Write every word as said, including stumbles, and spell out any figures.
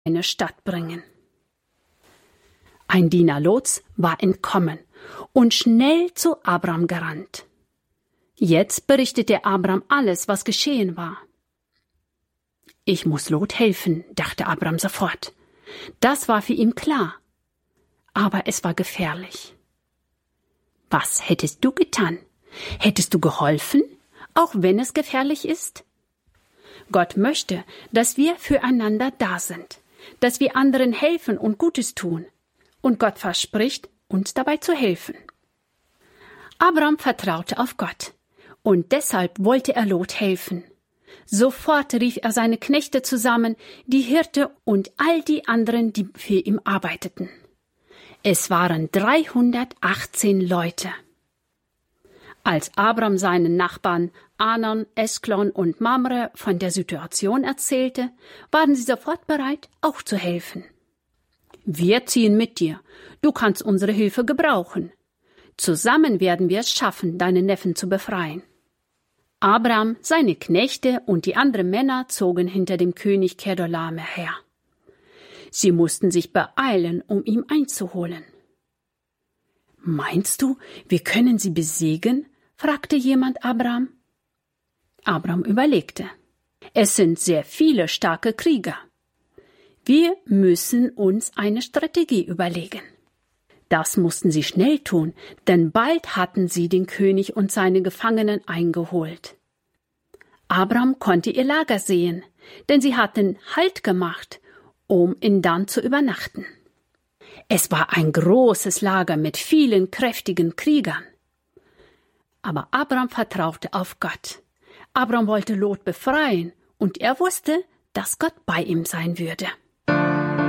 eine Stadt bringen. Ein Diener Lots war entkommen und schnell zu Abram gerannt. Jetzt berichtete Abram alles, was geschehen war. Ich muss Lot helfen, dachte Abram sofort. Das war für ihn klar. Aber es war gefährlich. Was hättest du getan? Hättest du geholfen, auch wenn es gefährlich ist? Gott möchte, dass wir füreinander da sind, dass wir anderen helfen und Gutes tun. Und Gott verspricht, uns dabei zu helfen. Abram vertraute auf Gott, und deshalb wollte er Lot helfen. Sofort rief er seine Knechte zusammen, die Hirte und all die anderen, die für ihn arbeiteten. Es waren dreihundertachtzehn Leute. Als Abram seinen Nachbarn Anan, Esklon und Mamre von der Situation erzählte, waren sie sofort bereit, auch zu helfen. Wir ziehen mit dir. Du kannst unsere Hilfe gebrauchen. Zusammen werden wir es schaffen, deinen Neffen zu befreien. Abram, seine Knechte und die anderen Männer zogen hinter dem König Kedorlaomer her. Sie mussten sich beeilen, um ihn einzuholen. »Meinst du, wir können sie besiegen?« fragte jemand Abram. Abram überlegte. »Es sind sehr viele starke Krieger. Wir müssen uns eine Strategie überlegen.« Das mussten sie schnell tun, denn bald hatten sie den König und seine Gefangenen eingeholt. Abram konnte ihr Lager sehen, denn sie hatten Halt gemacht, um in Dan zu übernachten. Es war ein großes Lager mit vielen kräftigen Kriegern. Aber Abram vertraute auf Gott. Abram wollte Lot befreien, und er wusste, dass Gott bei ihm sein würde.